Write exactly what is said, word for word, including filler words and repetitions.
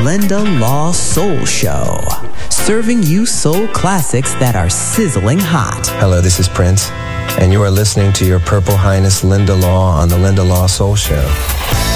Linda Law Soul Show, serving you soul classics that are sizzling hot. Hello, this is Prince, and you are listening to your Purple Highness Linda Law on the Linda Law Soul Show.